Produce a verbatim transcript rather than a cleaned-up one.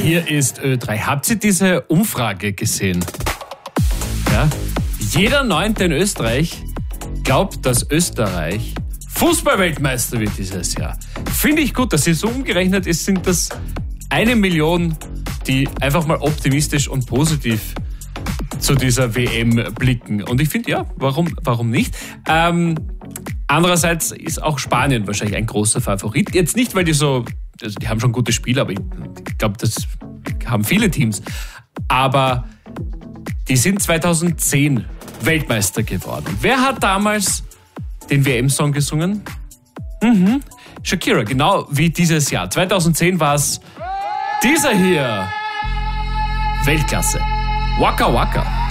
Hier ist Ö drei. Habt ihr diese Umfrage gesehen? Ja? Jeder Neunte in Österreich glaubt, dass Österreich Fußballweltmeister wird dieses Jahr. Finde ich gut, dass sie so umgerechnet ist, sind das eine Million, die einfach mal optimistisch und positiv zu dieser W M blicken. Und ich finde, ja, warum, warum nicht? Ähm, andererseits ist auch Spanien wahrscheinlich ein großer Favorit. Jetzt nicht, weil die so, also die haben schon gute Spieler, aber ich, ich glaube, das haben viele Teams. Aber die sind zweitausendzehn Weltmeister geworden. Und wer hat damals den W M-Song gesungen? Mhm. Shakira, genau wie dieses Jahr. zweitausendzehn war es dieser hier. Weltklasse. Waka Waka.